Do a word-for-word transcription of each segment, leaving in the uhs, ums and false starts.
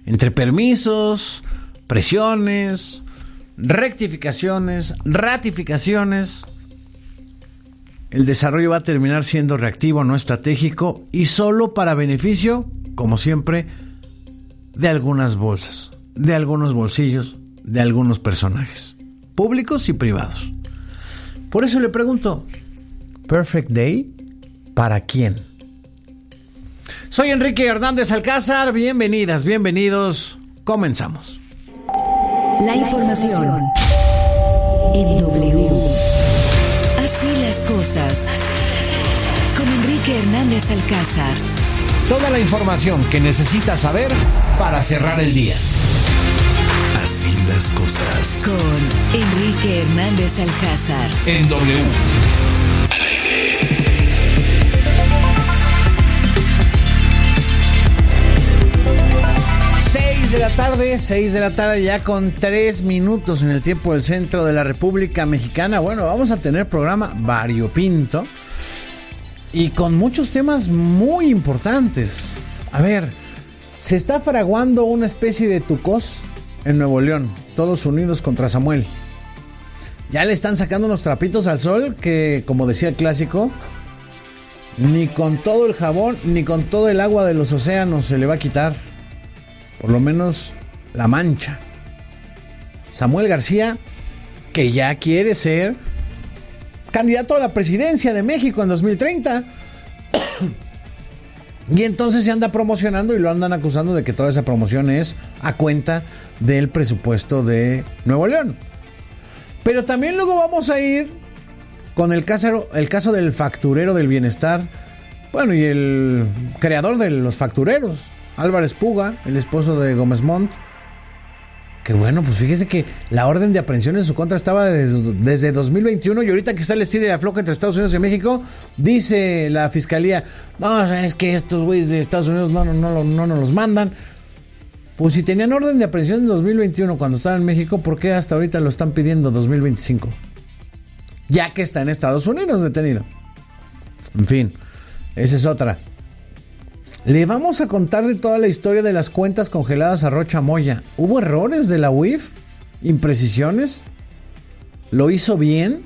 Entre permisos, presiones, rectificaciones, ratificaciones, el desarrollo va a terminar siendo reactivo, no estratégico y solo para beneficio, como siempre, de algunas bolsas, de algunos bolsillos, de algunos personajes, públicos y privados. Por eso le pregunto, ¿Perfect Day para quién? Soy Enrique Hernández Alcázar, bienvenidas, bienvenidos, comenzamos. La información en W. Así las cosas. Con Enrique Hernández Alcázar. Toda la información que necesitas saber para cerrar el día. Así las cosas. Con Enrique Hernández Alcázar. En W. seis de la tarde, seis de la tarde ya con tres minutos en el tiempo del centro de la República Mexicana. Bueno, vamos a tener programa variopinto y con muchos temas muy importantes. A ver, se está fraguando una especie de tucós en Nuevo León, todos unidos contra Samuel. Ya le están sacando unos trapitos al sol que, como decía el clásico, ni con todo el jabón ni con todo el agua de los océanos se le va a quitar. Por lo menos la mancha. Samuel García, que ya quiere ser candidato a la presidencia de México en dos mil treinta. Y entonces se anda promocionando y lo andan acusando de que toda esa promoción es a cuenta del presupuesto de Nuevo León. Pero también luego vamos a ir con el caso, el caso del facturero del bienestar. Bueno, y el creador de los factureros, Álvarez Puga, el esposo de Gómez Montt. Que bueno, pues fíjese que la orden de aprehensión en su contra estaba desde, desde dos mil veintiuno y ahorita que está el estilo y la floja entre Estados Unidos y México, dice la fiscalía, no, es que estos güeyes de Estados Unidos no, no, no, no nos los mandan. Pues si tenían orden de aprehensión en dos mil veintiuno cuando estaban en México, ¿por qué hasta ahorita lo están pidiendo dos mil veinticinco? Ya que está en Estados Unidos detenido. En fin, esa es otra. Le vamos a contar de toda la historia de las cuentas congeladas a Rocha Moya. ¿Hubo errores de la U I F? ¿Imprecisiones? ¿Lo hizo bien?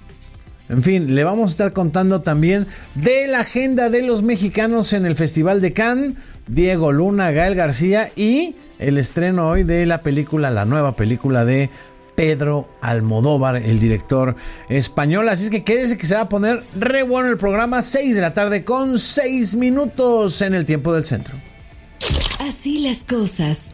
En fin, le vamos a estar contando también de la agenda de los mexicanos en el Festival de Cannes. Diego Luna, Gael García y el estreno hoy de la película, la nueva película de Pedro Almodóvar, el director español. Así es que quédese que se va a poner re bueno el programa. seis de la tarde con seis minutos en el tiempo del centro. Así las cosas.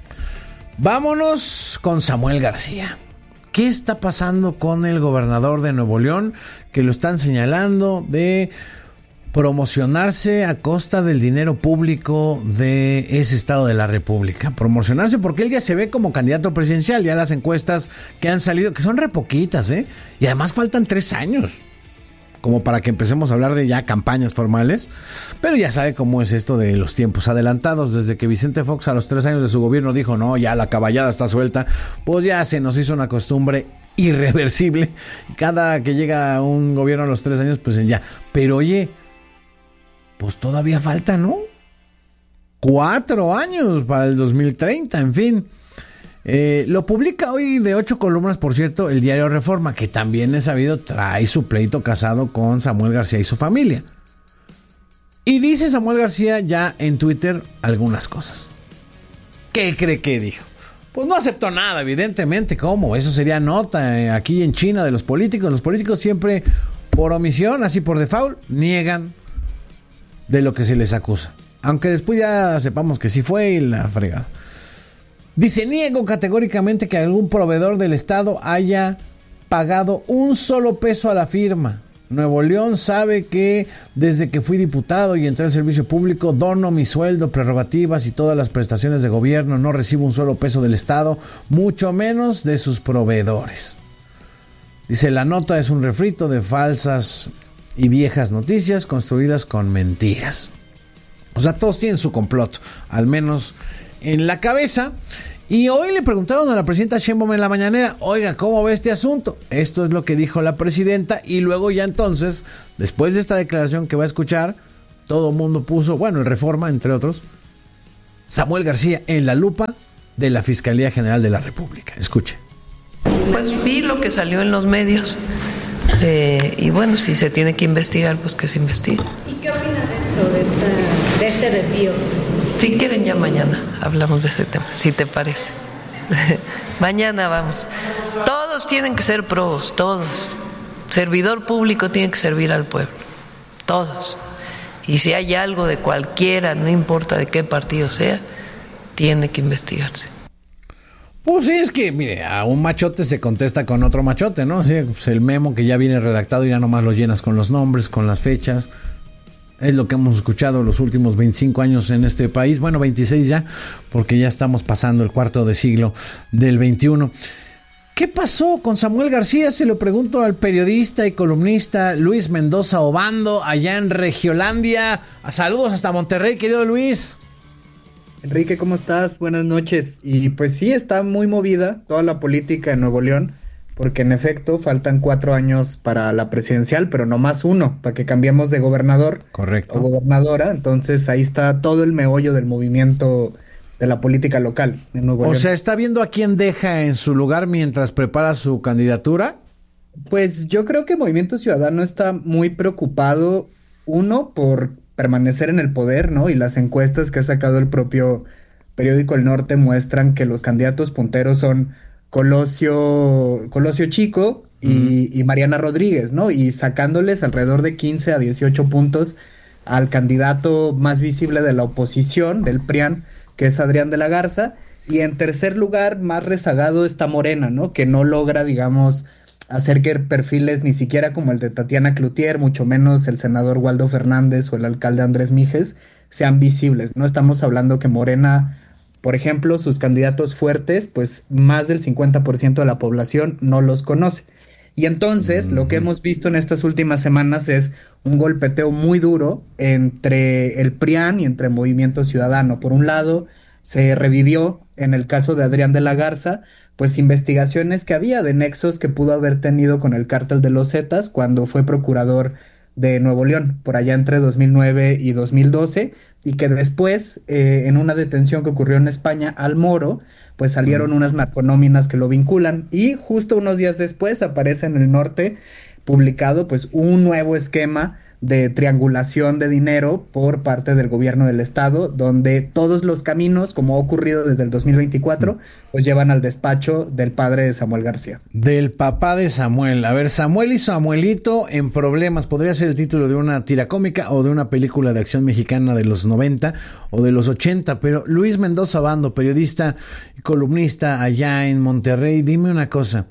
Vámonos con Samuel García. ¿Qué está pasando con el gobernador de Nuevo León? Que lo están señalando de promocionarse a costa del dinero público de ese estado de la República. Promocionarse porque él ya se ve como candidato presidencial. Ya las encuestas que han salido, que son re poquitas, ¿eh? Y además faltan tres años como para que empecemos a hablar de ya campañas formales. Pero ya sabe cómo es esto de los tiempos adelantados. Desde que Vicente Fox a los tres años de su gobierno dijo, no, ya la caballada está suelta, pues ya se nos hizo una costumbre irreversible. Cada que llega un gobierno a los tres años, pues ya. Pero oye, pues todavía falta, ¿no? Cuatro años para el dos mil treinta, en fin. Eh, lo publica hoy de ocho columnas, por cierto, el diario Reforma, que también es sabido trae su pleito casado con Samuel García y su familia. Y dice Samuel García ya en Twitter algunas cosas. ¿Qué cree que dijo? Pues no aceptó nada, evidentemente. ¿Cómo? Eso sería nota eh, aquí en China de los políticos. Los políticos siempre por omisión, así por default, niegan de lo que se les acusa, aunque después ya sepamos que sí fue y la fregada. Dice, niego categóricamente que algún proveedor del Estado haya pagado un solo peso a la firma. Nuevo León sabe que desde que fui diputado y entré al servicio público dono mi sueldo, prerrogativas y todas las prestaciones de gobierno, no recibo un solo peso del Estado, mucho menos de sus proveedores. Dice, la nota es un refrito de falsas y viejas noticias construidas con mentiras. O sea, todos tienen su complot, al menos en la cabeza. Y hoy le preguntaron a la presidenta Sheinbaum en la mañanera, oiga, ¿cómo ve este asunto? Esto es lo que dijo la presidenta. Y luego ya entonces, después de esta declaración que va a escuchar, todo el mundo puso, bueno, el Reforma, entre otros, Samuel García en la lupa de la Fiscalía General de la República. Escuche. Pues vi lo que salió en los medios eh, y bueno, si se tiene que investigar, pues que se investigue. ¿Y qué opina de esto, de, esta, de este desvío? Si quieren ya mañana hablamos de ese tema, si te parece. Mañana vamos. Todos tienen que ser probos, todos. Servidor público tiene que servir al pueblo, todos. Y si hay algo de cualquiera, no importa de qué partido sea, tiene que investigarse. Pues sí, es que, mire, a un machote se contesta con otro machote, ¿no? Sí, pues el memo que ya viene redactado y ya nomás lo llenas con los nombres, con las fechas. Es lo que hemos escuchado los últimos veinticinco años en este país. Bueno, veintiséis ya, porque ya estamos pasando el cuarto de siglo del veintiuno. ¿Qué pasó con Samuel García? Se lo pregunto al periodista y columnista Luis Mendoza Obando, allá en Regiolandia. Saludos hasta Monterrey, querido Luis. Enrique, ¿cómo estás? Buenas noches. Y pues sí, está muy movida toda la política en Nuevo León, porque en efecto faltan cuatro años para la presidencial, pero no más uno, para que cambiemos de gobernador. Correcto. O gobernadora. Entonces ahí está todo el meollo del movimiento de la política local en Nuevo O León. sea, ¿está viendo a quién deja en su lugar mientras prepara su candidatura? Pues yo creo que Movimiento Ciudadano está muy preocupado, uno, por permanecer en el poder, ¿no? Y las encuestas que ha sacado el propio periódico El Norte muestran que los candidatos punteros son Colosio, Colosio Chico y, uh-huh. y Mariana Rodríguez, ¿no? Y sacándoles alrededor de quince a dieciocho puntos al candidato más visible de la oposición, del P R I A N, que es Adrián de la Garza. Y en tercer lugar, más rezagado, está Morena, ¿no? Que no logra, digamos, hacer que perfiles ni siquiera como el de Tatiana Cloutier, mucho menos el senador Waldo Fernández o el alcalde Andrés Mijes, sean visibles, ¿no? Estamos hablando que Morena, por ejemplo, sus candidatos fuertes, pues más del cincuenta por ciento de la población no los conoce. Y entonces, lo que hemos visto en estas últimas semanas es un golpeteo muy duro entre el P R I A N y entre Movimiento Ciudadano. Por un lado, se revivió, en el caso de Adrián de la Garza, pues investigaciones que había de nexos que pudo haber tenido con el cártel de los Zetas cuando fue procurador de Nuevo León, por allá entre dos mil nueve y dos mil doce, y que después, eh, en una detención que ocurrió en España al Moro, pues salieron unas narconóminas que lo vinculan, y justo unos días después aparece en El Norte publicado pues un nuevo esquema de triangulación de dinero por parte del gobierno del estado, donde todos los caminos, como ha ocurrido desde el dos mil veinticuatro, pues llevan al despacho del padre de Samuel García. Del papá de Samuel. A ver, Samuel y Samuelito en problemas. Podría ser el título de una tira cómica o de una película de acción mexicana de los noventa o de los ochenta, pero Luis Mendoza Obando, periodista y columnista allá en Monterrey, dime una cosa.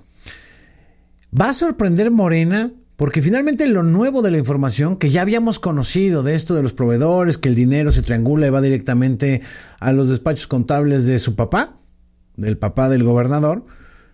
¿Va a sorprender Morena? Porque finalmente lo nuevo de la información que ya habíamos conocido de esto de los proveedores, que el dinero se triangula y va directamente a los despachos contables de su papá, del papá del gobernador,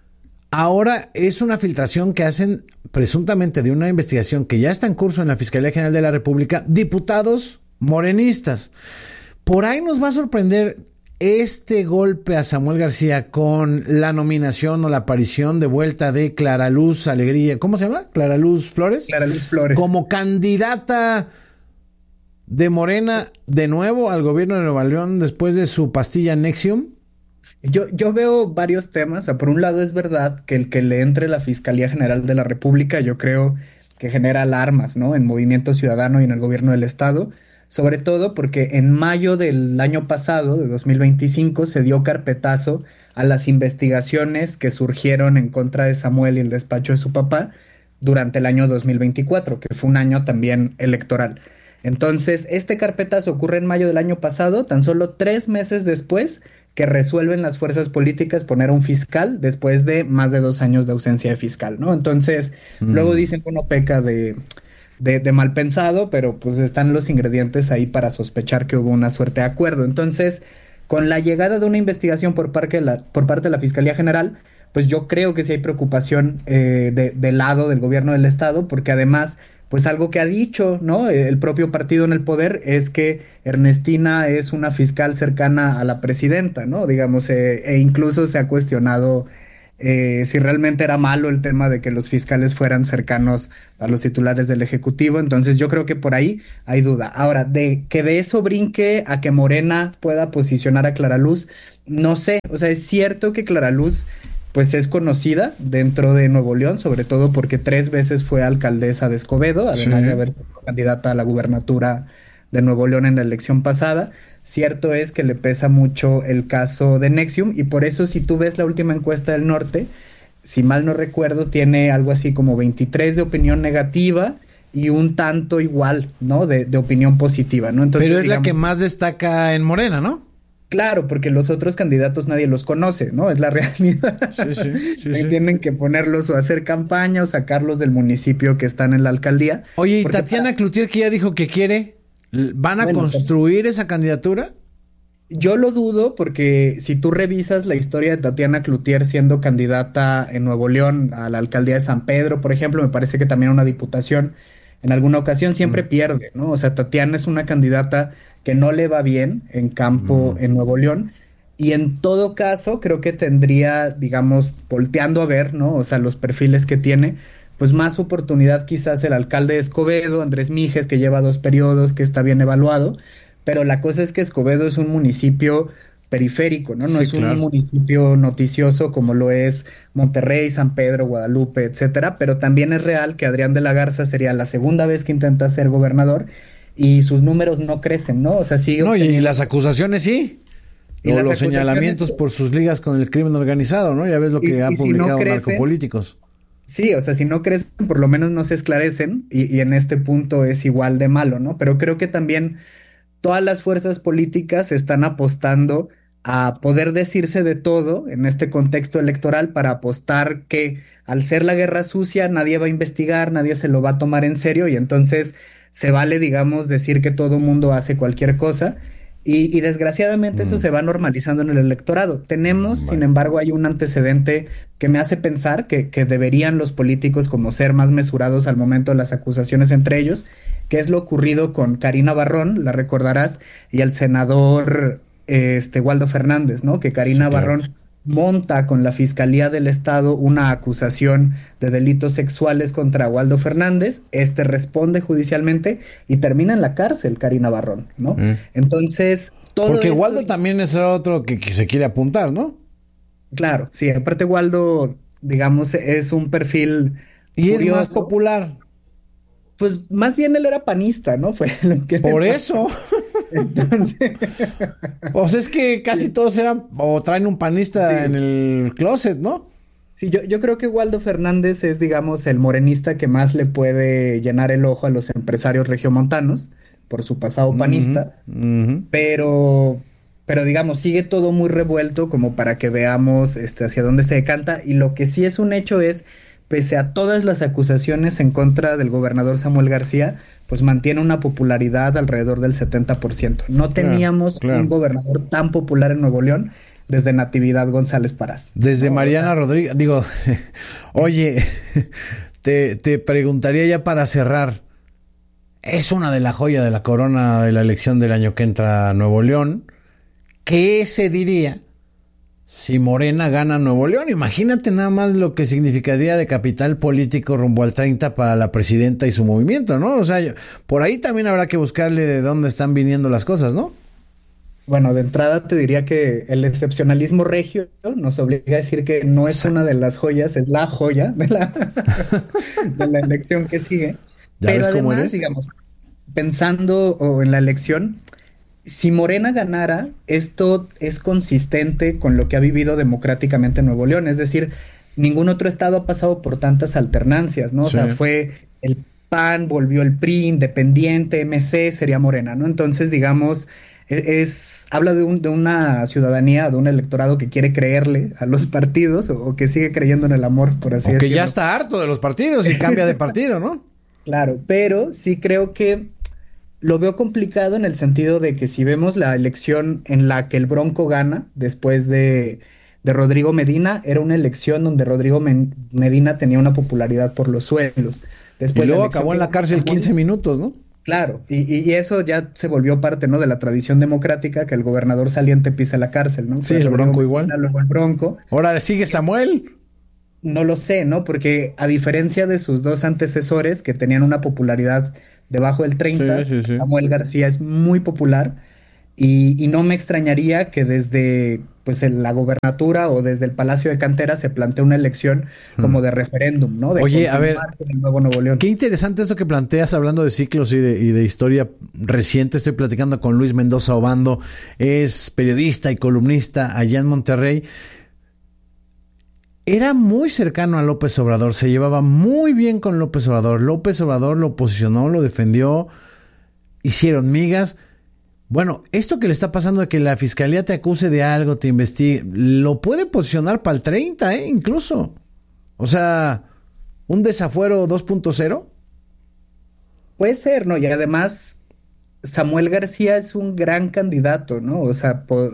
ahora es una filtración que hacen presuntamente de una investigación que ya está en curso en la Fiscalía General de la República, diputados morenistas. Por ahí nos va a sorprender este golpe a Samuel García con la nominación o la aparición de vuelta de Clara Luz Alegría, ¿cómo se llama? Clara Luz Flores. Clara Luz Flores. Como candidata de Morena de nuevo al gobierno de Nuevo León después de su pastilla Nexium. Yo, yo veo varios temas. O sea, por un lado es verdad que el que le entre la Fiscalía General de la República, yo creo que genera alarmas, ¿no? En Movimiento Ciudadano y en el gobierno del estado. Sobre todo porque en mayo del año pasado, de dos mil veinticinco, se dio carpetazo a las investigaciones que surgieron en contra de Samuel y el despacho de su papá durante el año dos mil veinticuatro, que fue un año también electoral. Entonces, este carpetazo ocurre en mayo del año pasado, tan solo tres meses después que resuelven las fuerzas políticas poner un fiscal después de más de dos años de ausencia de fiscal, ¿no? Entonces, mm. luego dicen que uno peca de... De, de mal pensado, pero pues están los ingredientes ahí para sospechar que hubo una suerte de acuerdo. Entonces, con la llegada de una investigación por parte de la, por parte de la Fiscalía General, pues yo creo que sí hay preocupación eh, de, del lado del gobierno del estado, porque además, pues algo que ha dicho, ¿no? El propio partido en el poder es que Ernestina es una fiscal cercana a la presidenta, ¿no? Digamos, eh, e incluso se ha cuestionado Eh, si realmente era malo el tema de que los fiscales fueran cercanos a los titulares del Ejecutivo. Entonces yo creo que por ahí hay duda. Ahora, de que de eso brinque a que Morena pueda posicionar a Clara Luz, no sé, o sea, es cierto que Clara Luz pues es conocida dentro de Nuevo León, sobre todo porque tres veces fue alcaldesa de Escobedo, además sí. de haber sido candidata a la gubernatura de Nuevo León en la elección pasada. Cierto es que le pesa mucho el caso de Nexium, y por eso si tú ves la última encuesta del norte, si mal no recuerdo, tiene algo así como veintitrés de opinión negativa y un tanto igual, ¿no? De, de opinión positiva, ¿no? Entonces, pero es digamos, la que más destaca en Morena, ¿no? Claro, porque los otros candidatos nadie los conoce, ¿no? Es la realidad. Sí, sí, sí, sí. Tienen que ponerlos o hacer campaña o sacarlos del municipio que están en la alcaldía. Oye, y Tatiana para... Cloutier, que ya dijo que quiere, ¿van a bueno, construir esa candidatura? Yo lo dudo porque si tú revisas la historia de Tatiana Cloutier siendo candidata en Nuevo León a la alcaldía de San Pedro, por ejemplo, me parece que también una diputación, en alguna ocasión siempre mm. pierde, ¿no? O sea, Tatiana es una candidata que no le va bien en campo mm. en Nuevo León, y en todo caso creo que tendría, digamos, volteando a ver, ¿no? O sea, los perfiles que tiene, pues más oportunidad quizás el alcalde de Escobedo, Andrés Mijes, que lleva dos periodos, que está bien evaluado, pero la cosa es que Escobedo es un municipio periférico, ¿no? No sí, es un claro. municipio noticioso como lo es Monterrey, San Pedro, Guadalupe, etcétera, pero también es real que Adrián de la Garza sería la segunda vez que intenta ser gobernador y sus números no crecen, ¿no? O sea, sigue... No, y las acusaciones sí. Y o los señalamientos por sus ligas con el crimen organizado, ¿no? Ya ves lo que y, ha y publicado si no crecen, Narcopolíticos. Sí, o sea, si no crecen, por lo menos no se esclarecen, y, y en este punto es igual de malo, ¿no? Pero creo que también todas las fuerzas políticas están apostando a poder decirse de todo en este contexto electoral para apostar que al ser la guerra sucia nadie va a investigar, nadie se lo va a tomar en serio, y entonces se vale, digamos, decir que todo mundo hace cualquier cosa, y, y desgraciadamente mm. eso se va normalizando en el electorado. Tenemos, bueno. sin embargo, hay un antecedente que me hace pensar que, que deberían los políticos como ser más mesurados al momento de las acusaciones entre ellos, que es lo ocurrido con Karina Barrón, la recordarás, y el senador este Waldo Fernández, ¿no? Que Karina sí, claro. Barrón monta con la Fiscalía del Estado una acusación de delitos sexuales contra Waldo Fernández, este responde judicialmente y termina en la cárcel Karina Barrón, ¿no? Mm. Entonces, todo Porque esto... Waldo también es otro que, que se quiere apuntar, ¿no? Claro, sí, aparte Waldo, digamos, es un perfil y curioso. Es más popular. Pues más bien él era panista, ¿no? Fue lo que Por eso. Entonces... Pues es que casi todos eran o traen un panista sí. en el closet, ¿no? Sí, yo, yo creo que Waldo Fernández es, digamos, el morenista que más le puede llenar el ojo a los empresarios regiomontanos por su pasado panista, uh-huh, uh-huh. pero... Pero digamos, sigue todo muy revuelto como para que veamos este, hacia dónde se decanta, y lo que sí es un hecho es, pese a todas las acusaciones en contra del gobernador Samuel García, pues mantiene una popularidad alrededor del setenta por ciento. No teníamos claro, claro. un gobernador tan popular en Nuevo León desde Natividad González Parás. Desde no, Mariana ¿verdad? Rodríguez, digo, oye, te, te preguntaría ya para cerrar, es una de las joyas de la corona de la elección del año que entra a Nuevo León. ¿Qué se diría si Morena gana Nuevo León? Imagínate nada más lo que significaría de capital político rumbo al treinta para la presidenta y su movimiento, ¿no? O sea, yo, por ahí también habrá que buscarle de dónde están viniendo las cosas, ¿no? Bueno, de entrada te diría que el excepcionalismo regio nos obliga a decir que no es una de las joyas, es la joya de la, de la elección que sigue. ¿Ya Pero ves cómo además, eres? digamos, pensando oh, en la elección, si Morena ganara, esto es consistente con lo que ha vivido democráticamente Nuevo León. Es decir, ningún otro estado ha pasado por tantas alternancias, ¿no? O sí. sea, fue el P A N, volvió el P R I, Independiente, M C, sería Morena, ¿no? Entonces, digamos, es, es habla de, un, de una ciudadanía, de un electorado que quiere creerle a los partidos o, o que sigue creyendo en el amor, por así o decirlo. Que ya está harto de los partidos y cambia de partido, ¿no? Claro, pero sí creo que lo veo complicado en el sentido de que si vemos la elección en la que el Bronco gana después de, de Rodrigo Medina, era una elección donde Rodrigo Men- Medina tenía una popularidad por los suelos. Después y luego acabó en la cárcel quince minutos, ¿no? Claro, y, y eso ya se volvió parte, ¿no? De la tradición democrática, que el gobernador saliente pisa la cárcel, ¿no? Sí, el Bronco igual. Medina, luego el Bronco. Ahora sigue Samuel. No lo sé, ¿no? Porque a diferencia de sus dos antecesores que tenían una popularidad debajo del treinta, sí, sí, sí. Samuel García es muy popular Y, y no me extrañaría que desde pues el, la gobernatura o desde el Palacio de Cantera se plantee una elección como de referéndum, ¿no? De Oye, a ver, con el nuevo Nuevo León. Qué interesante esto que planteas hablando de ciclos y de, y de historia reciente. Estoy platicando con Luis Mendoza Obando, es periodista y columnista allá en Monterrey. Era muy cercano a López Obrador, se llevaba muy bien con López Obrador. López Obrador lo posicionó, lo defendió, hicieron migas. Bueno, esto que le está pasando de que la fiscalía te acuse de algo, te investigue, lo puede posicionar para el treinta, ¿eh? Incluso. O sea, un desafuero dos punto cero. Puede ser, ¿no? Y además, Samuel García es un gran candidato, ¿no? O sea, po-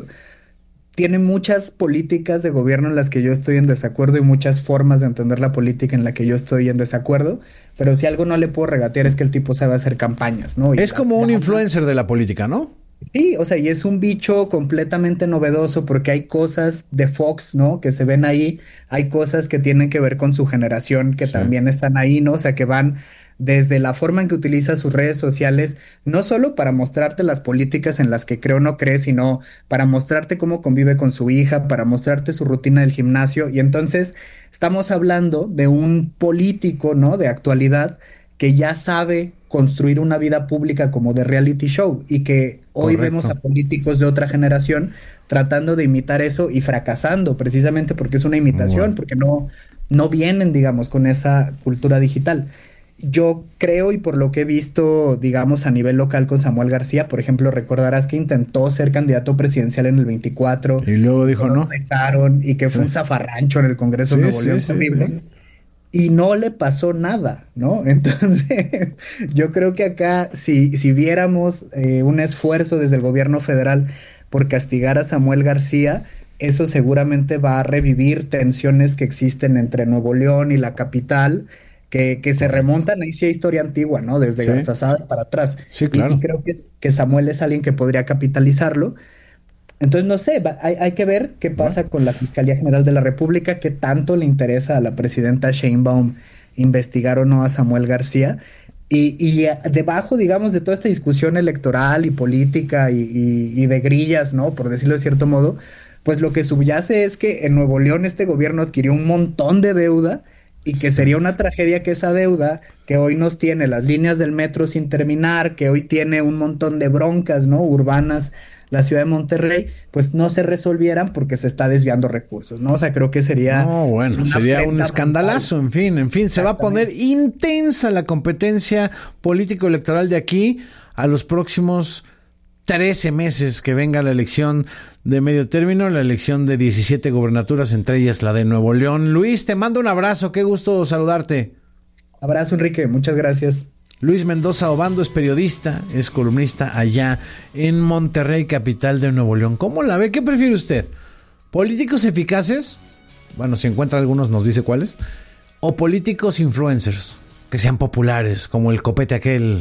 tiene muchas políticas de gobierno en las que yo estoy en desacuerdo y muchas formas de entender la política en la que yo estoy en desacuerdo, pero si algo no le puedo regatear es que el tipo sabe hacer campañas, ¿no? Y Es como las un llama. influencer de la política, ¿no? Sí, o sea, y es un bicho completamente novedoso porque hay cosas de Fox, ¿no? Que se ven ahí, hay cosas que tienen que ver con su generación que Sí. también están ahí, ¿no? O sea, que van desde la forma en que utiliza sus redes sociales, no solo para mostrarte las políticas en las que cree o no cree, sino para mostrarte cómo convive con su hija, para mostrarte su rutina del gimnasio. Y entonces estamos hablando de un político, ¿no? De actualidad que ya sabe construir una vida pública como de reality show y que hoy Correcto. vemos a políticos de otra generación tratando de imitar eso y fracasando precisamente porque es una imitación, Bueno. porque no, no vienen, digamos, con esa cultura digital. Yo creo, y por lo que he visto, digamos, a nivel local con Samuel García, por ejemplo, recordarás que intentó ser candidato presidencial en el veinticuatro. Y luego dijo no no. lo dejaron, y que fue un Sí. zafarrancho en el Congreso Sí, de Nuevo sí, León, sí, horrible. sí, sí. Y no le pasó nada, ¿no? Entonces, yo creo que acá, si, si viéramos eh, un esfuerzo desde el gobierno federal por castigar a Samuel García, eso seguramente va a revivir tensiones que existen entre Nuevo León y la capital, que, que se remontan ahí sí a historia antigua, ¿no? Desde Sí. Garzazada para atrás. Sí, Y- claro. Y, creo que, que Samuel es alguien que podría capitalizarlo. Entonces, no sé, va- hay, hay que ver qué pasa con la Fiscalía General de la República, qué tanto le interesa a la presidenta Sheinbaum investigar o no a Samuel García. Y, y eh, debajo, digamos, de toda esta discusión electoral y política y, y- y de grillas, ¿no? Por decirlo de cierto modo, pues lo que subyace es que en Nuevo León este gobierno adquirió un montón de deuda y que sería una tragedia que esa deuda, que hoy nos tiene las líneas del metro sin terminar, que hoy tiene un montón de broncas, ¿no? Urbanas, la ciudad de Monterrey, pues no se resolvieran porque se está desviando recursos, ¿no? O sea, creo que sería... No, bueno, una sería un afrenta escandalazo, en fin, en fin, se va a poner intensa la competencia político-electoral de aquí a los próximos trece meses que venga la elección de medio término, la elección de diecisiete gobernaturas, entre ellas la de Nuevo León. Luis, te mando un abrazo, qué gusto saludarte. Abrazo, Enrique, muchas gracias. Luis Mendoza Obando es periodista, es columnista allá en Monterrey, capital de Nuevo León. ¿Cómo la ve? ¿Qué prefiere usted? ¿Políticos eficaces? Bueno, si encuentra algunos nos dice cuáles. ¿O políticos influencers? Que sean populares, como el copete aquel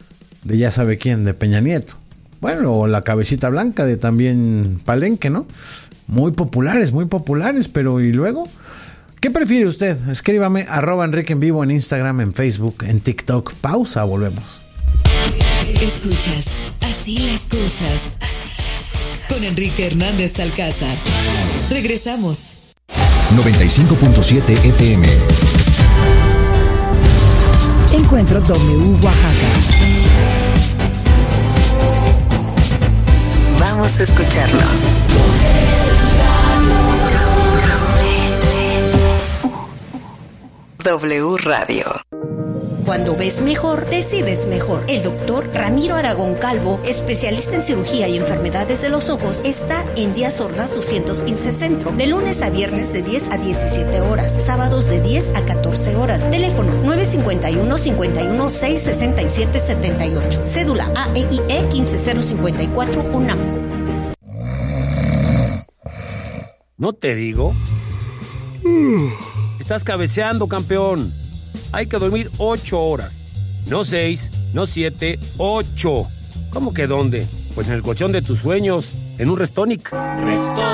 de ya sabe quién, de Peña Nieto. Bueno, o la cabecita blanca de también Palenque, ¿no? Muy populares, muy populares, pero ¿y luego? ¿Qué prefiere usted? Escríbame, arroba Enrique en Vivo en Instagram, en Facebook, en TikTok. Pausa, volvemos. Escuchas Así las cosas. Así las cosas. Con Enrique Hernández Alcázar. Regresamos. noventa y cinco punto siete F M. Encuentro W Oaxaca. Vamos a escucharlos. W Radio. Cuando ves mejor, decides mejor. El doctor Ramiro Aragón Calvo, especialista en cirugía y enfermedades de los ojos, está en Díaz Ordaz doscientos quince Centro, de lunes a viernes de diez a diecisiete horas, sábados de diez a catorce horas. Teléfono nueve cinco uno, cinco uno seis, seis siete siete ocho. Cédula A E I E quince cero cincuenta y cuatro UNAM. ¿No te digo? Estás cabeceando, campeón. Hay que dormir ocho horas. No seis, no siete, ocho. ¿Cómo que dónde? Pues en el colchón de tus sueños, en un Restonic. Restonic.